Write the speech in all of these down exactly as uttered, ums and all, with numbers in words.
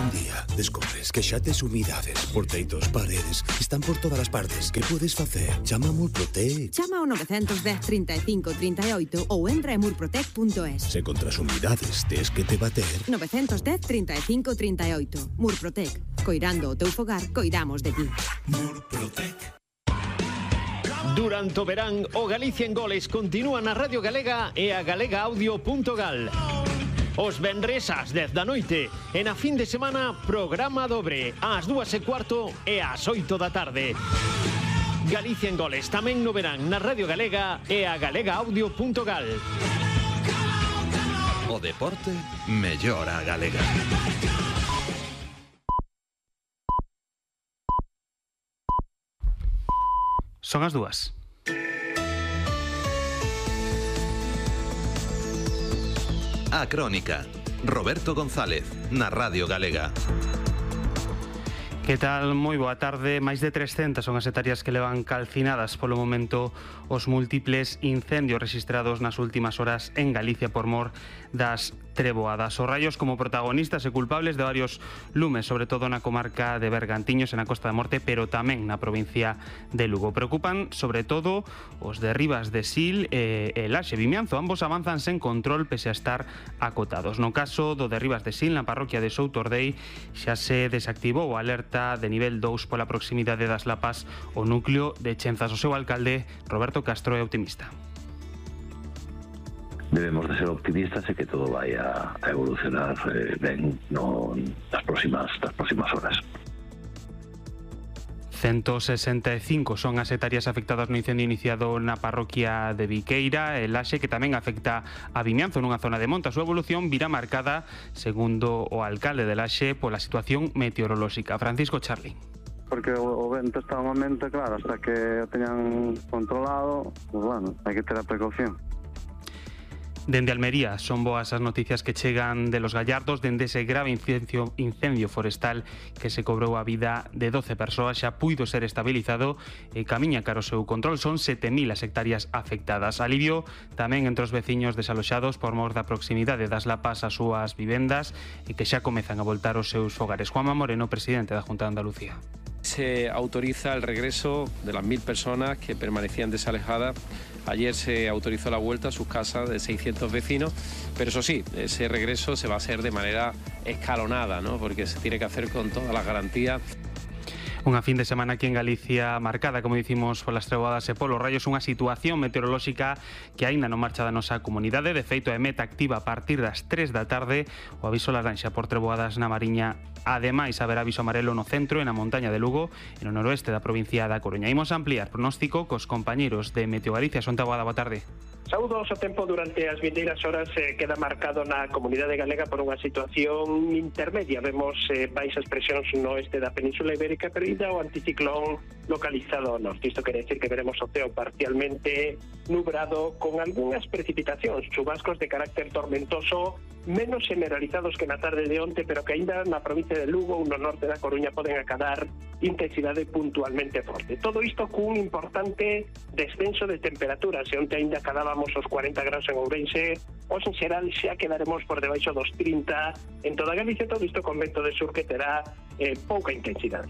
Un día descubres que xa tes humidades por teitos, paredes, están por todas as partes. Que podes facer? Chama a Murprotec. Chama ao nove un cero, trinta e cinco, trinta e oito ou entra en murprotec punto es. Se contra as humidades tes que te bater... nove un cero, trinta e cinco, trinta e oito. Murprotec. Coirando o teu fogar, coidamos de ti. Murprotec. Durante o verán, o Galicia en Goles continúa na Radio Galega e a galega audio punto gal. Os venres ás dez da noite e na fin de semana programa dobre ás dúas e cuarto e ás oito da tarde. Galicia en Goles tamén no verán na Radio Galega e a galega audio punto gal. O deporte mellora a galega. Son as dúas. A Crónica. Roberto González, na Radio Galega. Que tal? Moi boa tarde. Máis de trescentas son as hectáreas que levan calcinadas polo momento os múltiples incendios registrados nas últimas horas en Galicia por mor das treboadas. Os raios como protagonistas e culpables de varios lumes, sobre todo na comarca de Bergantiños e na Costa da Morte, pero tamén na provincia de Lugo. Preocupan sobre todo os de Ribas de Sil e, e Laxe Vimianzo. Ambos avanzan sen control pese a estar acotados. No caso do de Ribas de Sil, na parroquia de Soutordei, xa se desactivou o alerta de nivel dous pola proximidade das Lapas o núcleo de Chenzas. O seu alcalde, Roberto Castro, é optimista. Debemos de ser optimistas e que todo vai a, a evolucionar eh, ben no, nas próximas das próximas horas. ciento sesenta e cinco son as hectáreas afectadas no incendio iniciado na parroquia de Viqueira e Laxe, que tamén afecta a Vimianzo nunha zona de monte. A súa evolución virá marcada, segundo o alcalde de Laxe, pola situación meteorolóxica. Francisco Charlín. Porque o, o vento está un momento, claro, hasta que o teñan controlado, pues bueno, hai que ter a precaución. Dende Almería son boas as noticias que chegan de Los Gallardos. Dende ese grave incendio, incendio forestal que se cobrou a vida de doce persoas, xa puido ser estabilizado e camiña cara ao seu control. Son sete mil as hectáreas afectadas. Alivio tamén entre os veciños desaloxados por mor da proximidade das Lapas ás súas vivendas e que xa comezan a voltar aos seus fogares. Juanma Moreno, presidente da Junta de Andalucía. Se autoriza el regreso de las mil personas que permanecían desalojadas. Ayer se autorizó la vuelta a sus casas de seiscientos vecinos, pero eso sí, ese regreso se va a hacer de manera escalonada, ¿no? Porque se tiene que hacer con todas las garantías. Unha fin de semana aquí en Galicia marcada, como dicimos, polas treboadas e polos raios, unha situación meteorolóxica que aínda non marcha da nosa comunidade. De feito, a EMET activa a partir das tres da tarde o aviso laranxa por treboadas na Mariña. Ademais, haberá aviso amarelo no centro e na montaña de Lugo e no noroeste da provincia da Coruña. Imos a ampliar pronóstico cos compañeiros de Meteo Galicia. Son Taboada, boa tarde. Saúdos, o tempo durante as vindeiras horas eh, queda marcado na comunidade galega por unha situación intermedia. Vemos eh, baixas presións no oeste da Península Ibérica, pero ainda o anticiclón localizado ao norte. Isto quere decir que veremos o ceo parcialmente nubrado con algunhas precipitacións, chubascos de carácter tormentoso, menos generalizados que na tarde de onte, pero que ainda na provincia de Lugo ou no norte da Coruña poden acadar intensidade puntualmente forte. Todo isto cun importante descenso de temperaturas. E onte ainda acadábamos os cuarenta graus en Ourense, os en xeral xa quedaremos por debaixo dos trinta en toda Galicia. Todo isto con vento de sur que terá eh, pouca intensidade.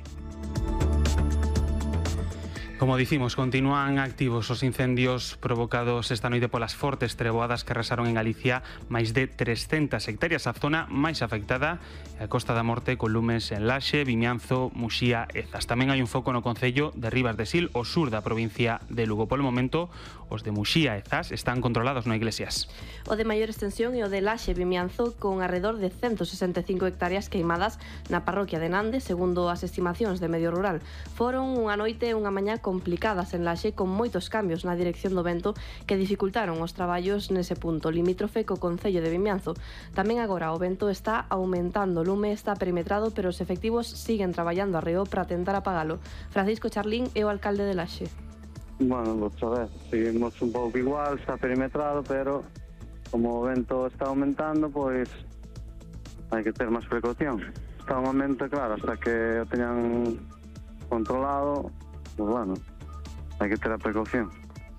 Como dicimos, continúan activos os incendios provocados esta noite polas fortes treboadas que arrasaron en Galicia máis de trescentas hectáreas. A zona máis afectada é a Costa da Morte, con lumes en Laxe, Vimianzo, Muxía e Zas. Tamén hai un foco no concello de Ribas de Sil, o sur da provincia de Lugo. Polo momento, os de Muxía e Zas están controlados no Iglesias. O de maior extensión é o de Laxe Vimianzo, con alrededor de ciento sesenta e cinco hectáreas queimadas na parroquia de Nande, segundo as estimacións de Medio Rural. Foron unha noite e unha mañá complicadas en Laxe, con moitos cambios na dirección do vento que dificultaron os traballos nese punto limítrofe co concello de Vimianzo. Tamén agora o vento está aumentando, o lume está perimetrado, pero os efectivos siguen traballando arreo para tentar apagalo. Francisco Charlín é o alcalde de Laxe. Bueno, pues a ver, seguimos un pouco igual, está perimetrado, pero como o vento está aumentando, pois hai que ter máis precaución. Está un momento, claro, hasta que o teñan controlado, pues bueno, hai que ter a precaución.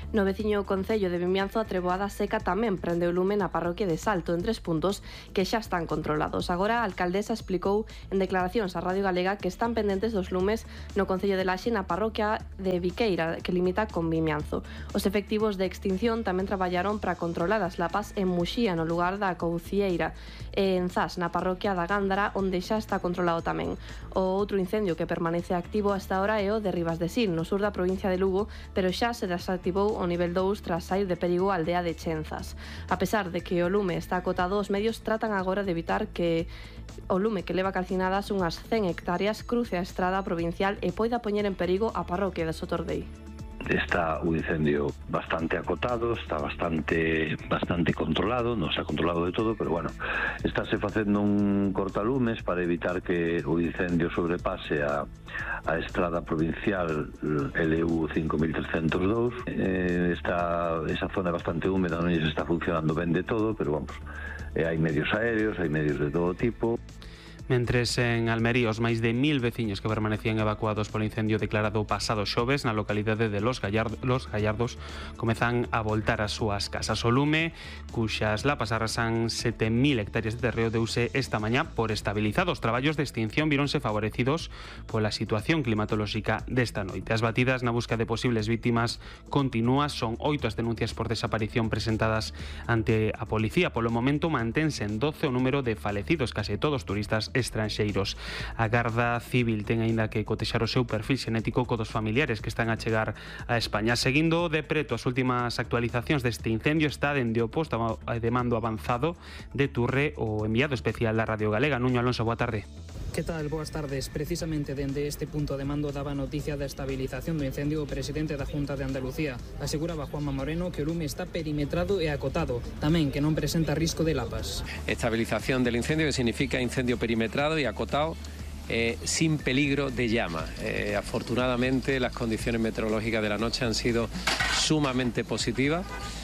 No veciño concello de Vimianzo, a treboada seca tamén prendeu lume na parroquia de Salto en tres puntos que xa están controlados. Agora a alcaldesa explicou en declaracións a Radio Galega que están pendentes dos lumes no concello de Laxe na parroquia de Viqueira, que limita con Vimianzo. Os efectivos de extinción tamén traballaron para controlar as lapas en Muxía, no lugar da Coucieira, e en Zas, na parroquia da Gándara, onde xa está controlado tamén. O outro incendio que permanece activo hasta ahora é o de Rivas de Sil, no sur da provincia de Lugo, pero xa se desactivou o nivel dous tras sair de perigo a aldea de Chenzas. A pesar de que o lume está acotado, os medios tratan agora de evitar que o lume que leva calcinadas unhas cen hectáreas cruce a estrada provincial e poida poñer en perigo a parroquia de Sotordei. Está un incendio bastante acotado, está bastante bastante controlado, non se ha controlado de todo, pero bueno, estáse facendo un cortalumes para evitar que o incendio sobrepase a, a estrada provincial L U cinco mil trescentos dous. Eh, está, esa zona é bastante húmeda, non se está funcionando ben de todo, pero vamos, eh, hai medios aéreos, hai medios de todo tipo. Mentres en Almería os máis de mil veciños que permanecían evacuados polo incendio declarado pasado xoves na localidade de Los, Gallard Los Gallardos comezan a voltar ás súas casas. O lume, cuxas lapas arrasan sete mil hectáreas de terreo, deuse esta mañá por estabilizados. Os traballos de extinción vironse favorecidos pola situación climatolóxica desta noite. As batidas na busca de posibles vítimas continúas, son oito as denuncias por desaparición presentadas ante a policía. Polo momento mantense en doce o número de falecidos, case todos turistas estranxeiros. A Garda Civil ten aínda que cotexar o seu perfil xenético co dos familiares que están a chegar a España. Seguindo de preto as últimas actualizacións deste incendio, está dende o posto de mando avanzado de Turre o enviado especial da Radio Galega, Nuño Alonso. Boa tarde. Que tal? Boas tardes. Precisamente dende este punto de mando daba noticia da estabilización do incendio o presidente da Junta de Andalucía. Aseguraba Juanma Moreno que o lume está perimetrado e acotado, tamén que non presenta risco de lapas. Estabilización del incendio, que significa incendio perimetrado y acotado, eh, sin peligro de llama. Eh, afortunadamente las condiciones meteorológicas de la noche han sido sumamente positivas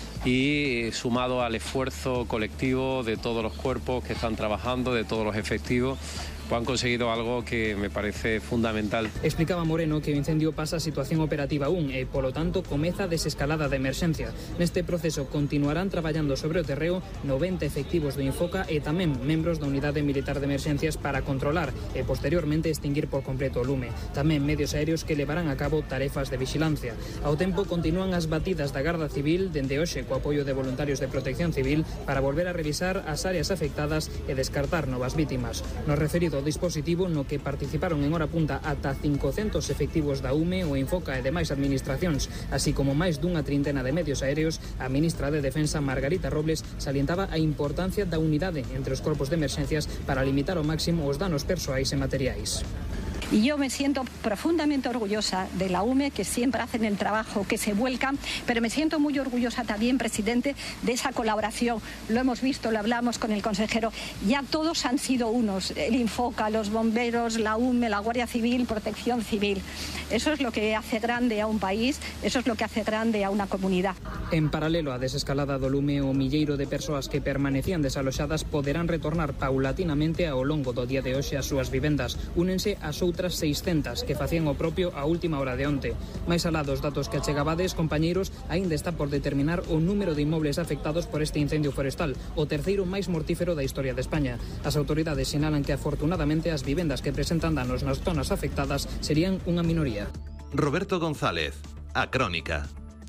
y sumado al esfuerzo colectivo de todos los cuerpos que están trabajando, de todos los efectivos, pues han conseguido algo que me parece fundamental. Explicaba Moreno que o incendio pasa a situación operativa aún e, polo tanto, comeza a desescalada de emerxencia. Neste proceso continuarán traballando sobre o terreo noventa efectivos do Infoca e tamén membros da Unidade Militar de Emerxencias para controlar e, posteriormente, extinguir por completo o lume. Tamén medios aéreos que levarán a cabo tarefas de vigilancia. Ao tempo, continúan as batidas da Garda Civil dende hoxe co apoio de voluntarios de Protección Civil para volver a revisar as áreas afectadas e descartar novas vítimas. No referido ao dispositivo, no que participaron en hora punta ata cincocentos efectivos da U M E, o Infoca e demais administracións, así como máis dunha trintena de medios aéreos, a ministra de Defensa, Margarita Robles, salientaba a importancia da unidade entre os corpos de emerxencias para limitar ao máximo os danos persoais e materiais. Y yo me siento profundamente orgullosa de la U M E, que siempre hacen el trabajo, que se vuelcan, pero me siento muy orgullosa también, presidente, de esa colaboración. Lo hemos visto, lo hablamos con el consejero. Ya todos han sido unos, el Infoca, los bomberos, la U M E, la Guardia Civil, Protección Civil. Eso es lo que hace grande a un país, eso es lo que hace grande a una comunidad. En paralelo á desescalada do lume, o milleiro de persoas que permanecían desaloxadas poderán retornar paulatinamente ao longo do día de hoxe ás súas vivendas. Únense ás outras seiscentas que facían o propio a última hora de onte. Mais alá dos datos que achegabades, compañeiros, aínda está por determinar o número de inmobles afectados por este incendio forestal, o terceiro máis mortífero da historia de España. As autoridades sinalan que afortunadamente as vivendas que presentan danos nas zonas afectadas serían unha minoría. Roberto González, A Crónica.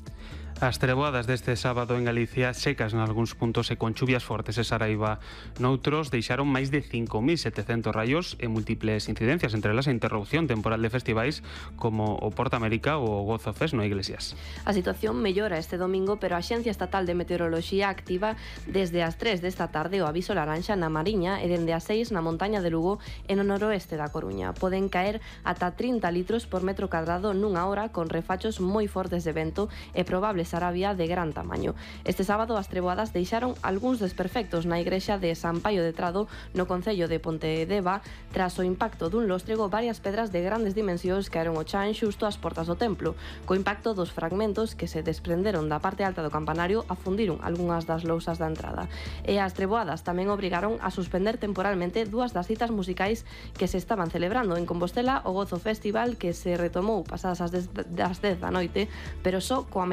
As treboadas deste sábado en Galicia, secas nalgúns puntos e con chuvias fortes e Saraiva noutros, deixaron máis de cinco mil setecentos raios e múltiples incidencias, entre elas a interrupción temporal de festivais como o Porta América ou o Gozo Fest no Iglesias. A situación mellora este domingo, pero a Axencia Estatal de Meteoroloxía activa desde as tres desta tarde o aviso laranxa na Mariña e dende as seis na montaña de Lugo e no noroeste da Coruña. Poden caer ata trinta litros por metro cadrado nunha hora, con refachos moi fortes de vento e probables Sarabia de gran tamaño. Este sábado as treboadas deixaron algúns desperfectos na igrexa de San Paio de Trado, no concello de Pontedeva. Tras o impacto dun lóstrego, varias pedras de grandes dimensións caeron ao chan xusto ás portas do templo. Co impacto dos fragmentos que se desprenderon da parte alta do campanario, afundiron algunhas das lousas da entrada. E as treboadas tamén obrigaron a suspender temporalmente dúas das citas musicais que se estaban celebrando en Compostela, o Gozo Festival, que se retomou pasadas as dez da noite, pero só coa metade do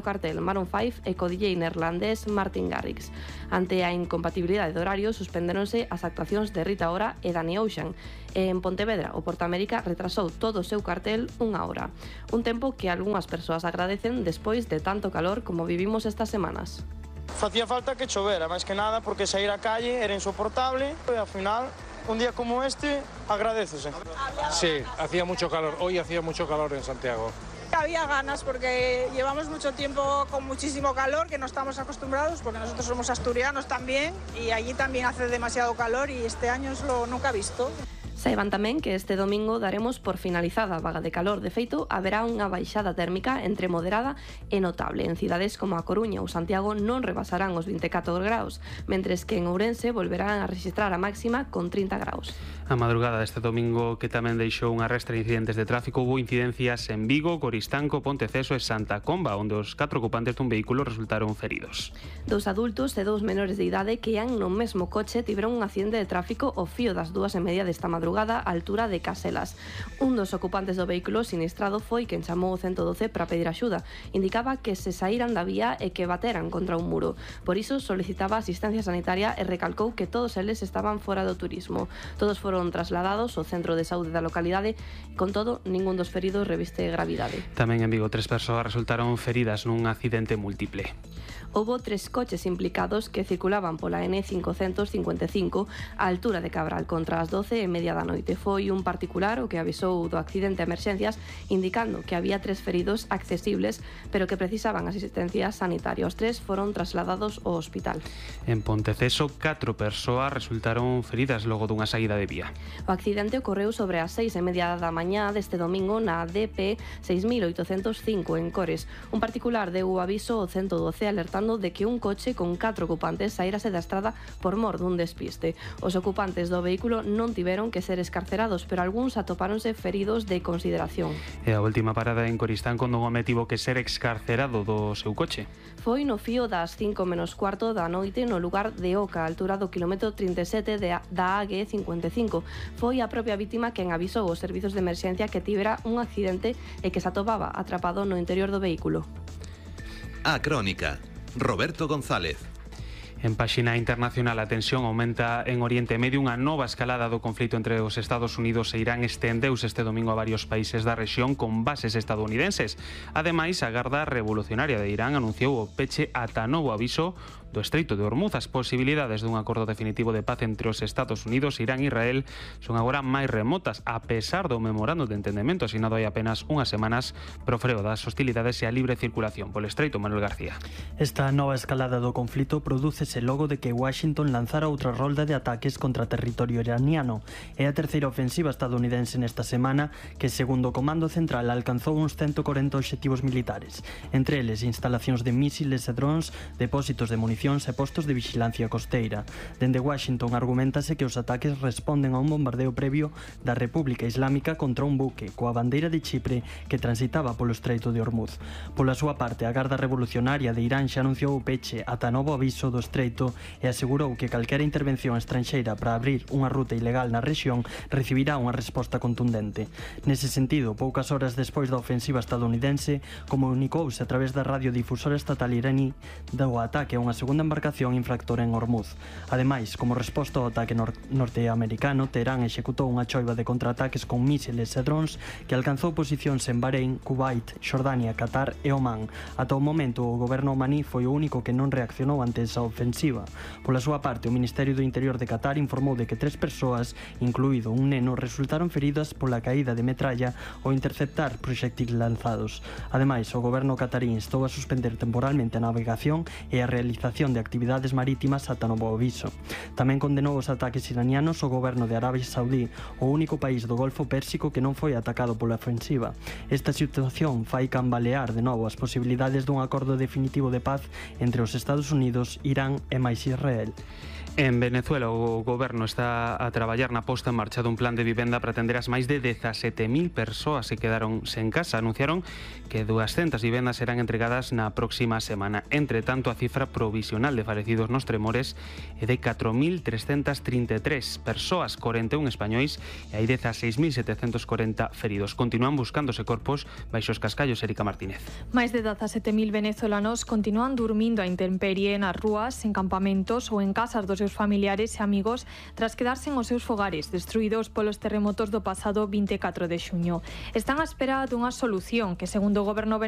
cartel Maroon five e co D J neerlandés Martin Garrix. Ante a incompatibilidade de horario, suspendéronse as actuacións de Rita Ora e Danny Ocean. E en Pontevedra, o Portamérica retrasou todo o seu cartel unha hora. Un tempo que algunhas persoas agradecen despois de tanto calor como vivimos estas semanas. Facía falta que chovera, máis que nada, porque sair á calle era insoportable e ao final, un día como este, agradécese. Sí, hacía mucho calor, hoy hacía mucho calor en Santiago. Había ganas porque llevamos mucho tiempo con muchísimo calor, que no estamos acostumbrados, porque nosotros somos asturianos también y allí también hace demasiado calor y este año es lo nunca visto. Saiban tamén que este domingo daremos por finalizada a vaga de calor. De feito, haberá unha baixada térmica entre moderada e notable. En cidades como a Coruña ou Santiago non rebasarán os vinte e catro graus, mentres que en Ourense volverán a registrar a máxima con trinta graus. A madrugada deste domingo, que tamén deixou unha restra de incidentes de tráfico, hubo incidencias en Vigo, Coristanco, Ponteceso e Santa Comba, onde os catro ocupantes dun vehículo resultaron feridos. Dous adultos e dous menores de idade que ian no mesmo coche tiveron un accidente de tráfico ao fío das dúas e media desta madrugada á altura de Caselas. Un dos ocupantes do vehículo sinistrado foi quen chamou o ciento doce para pedir axuda. Indicaba que se saíran da vía e que bateran contra un muro. Por iso solicitaba asistencia sanitaria e recalcou que todos eles estaban fora do turismo. Todos foron trasladados ao centro de saúde da localidade. Con todo, ningún dos feridos reviste gravidade. Tamén en Vigo, tres persoas resultaron feridas nun accidente múltiple. Houbo tres coches implicados que circulaban pola N cincocentos cincuenta e cinco á altura de Cabral contra as doce e media da noite. Foi un particular o que avisou do accidente a emerxencias, indicando que había tres feridos accesibles, pero que precisaban asistencia sanitaria. Os tres foron trasladados ao hospital. En Ponteceso, catro persoas resultaron feridas logo dunha saída de vía. O accidente ocorreu sobre as seis e media da mañá deste domingo na D P seis mil oitocentos cinco en Cores. Un particular deu o aviso ao ciento doce alertando de que un coche con catro ocupantes saírase da estrada por mor dun despiste. Os ocupantes do vehículo non tiveron que ser escarcerados, pero algúns atopáronse feridos de consideración. E a última parada en Coristanco, non home tivo que ser excarcerado do seu coche. Foi no fío das cinco menos cuarto da noite no lugar de Oca, a altura do kilómetro trinta e sete de, da A G cincuenta e cinco. Foi a propia vítima quen avisou os servizos de emerxencia que tivera un accidente e que se atopaba atrapado no interior do vehículo. A Crónica, Roberto González. En páxina internacional, a tensión aumenta en Oriente Medio. Unha nova escalada do conflito entre os Estados Unidos e Irán estendeuse este domingo a varios países da rexión con bases estadounidenses. Ademais, a Garda Revolucionaria de Irán anunciou o peche ata novo aviso do Estreito de Hormuz. As posibilidades dun acordo definitivo de paz entre os Estados Unidos, Irán e Israel son agora máis remotas, a pesar do memorando de entendemento asinado hai apenas unhas semanas pro freo das hostilidades e a libre circulación polo Estreito. Manuel García. Esta nova escalada do conflito prodúcese logo de que Washington lanzara outra rolda de ataques contra territorio iraniano. É a terceira ofensiva estadounidense nesta semana que, segundo o Comando Central, alcanzou uns ciento corenta obxectivos militares, entre eles instalacións de mísiles e drons, depósitos de municións e postos de vigilancia costeira. Dende Washington argumentase que os ataques responden a un bombardeo previo da República Islámica contra un buque coa bandeira de Chipre que transitaba polo Estreito de Hormuz. Pola súa parte, a Garda Revolucionaria de Irán xa anunciou o peche ata novo aviso do Estreito e asegurou que calquera intervención estranxeira para abrir unha ruta ilegal na rexión recibirá unha resposta contundente. Nese sentido, poucas horas despois da ofensiva estadounidense, comunicouse a través da radiodifusora estatal iraní do ataque a unha segunda embarcación infractora en Hormuz. Ademais, como resposta ao ataque nor norteamericano, Teherán executou unha choiva de contraataques con mísiles e drons que alcanzou posicións en Bahrein, Kuwait, Xordania, Qatar e Omán. Ata o momento, o goberno omaní foi o único que non reaccionou ante esa ofensiva. Pola súa parte, o Ministerio do Interior de Qatar informou de que tres persoas, incluído un neno, resultaron feridas pola caída de metralla ou interceptar proxectiles lanzados. Ademais, o goberno qatarí instou a suspender temporalmente a navegación e a realización de actividades marítimas ata novo aviso. Tamén condenou os ataques iranianos ao goberno de Arabia Saudí, o único país do Golfo Pérsico que non foi atacado pola ofensiva. Esta situación fai cambalear de novo as posibilidades dun acordo definitivo de paz entre os Estados Unidos, Irán e máis Israel. En Venezuela o goberno está a traballar na posta en marcha dun plan de vivenda para atender as máis de dezasete mil persoas que quedaron sen casa. Anunciaron que duascentas vivendas serán entregadas na próxima semana. Entre tanto, a cifra provisional de falecidos nos tremores é de catro mil trescentas trinta e tres persoas, corenta e un españois, e hai dezaseis mil setecentos corenta feridos. Continúan buscándose corpos baixo os cascallos. Erika Martínez. Máis de dezasete mil venezolanos continúan durmindo a intemperie nas rúas, en campamentos ou en casas dos seus familiares e amigos tras quedarse en os seus fogares destruídos polos terremotos do pasado vinte e catro de xuño. Están á espera dunha solución que, segundo o goberno venezolano,